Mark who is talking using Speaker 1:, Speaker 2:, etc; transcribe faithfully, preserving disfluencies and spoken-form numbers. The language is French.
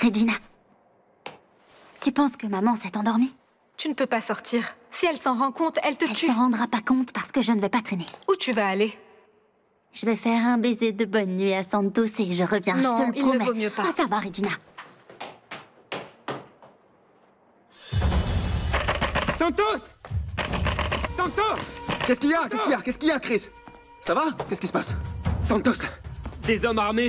Speaker 1: Regina, tu penses que maman s'est endormie?
Speaker 2: Tu ne peux pas sortir. Si elle s'en rend compte, elle te
Speaker 1: Elle
Speaker 2: tue.
Speaker 1: s'en rendra pas compte parce que je ne vais pas traîner.
Speaker 2: Où tu vas aller?
Speaker 1: Je vais faire un baiser de bonne nuit à Santos et je reviens,
Speaker 2: Non,
Speaker 1: je te le
Speaker 2: il ne
Speaker 1: promets.
Speaker 2: vaut mieux pas.
Speaker 1: Ah, ça va, Regina.
Speaker 3: Santos! Santos!
Speaker 4: Qu'est-ce qu'il y a? Qu'est-ce qu'il y a? Qu'est-ce qu'il y a, Chris? Ça va? Qu'est-ce qui se passe?
Speaker 3: Santos! Des hommes armés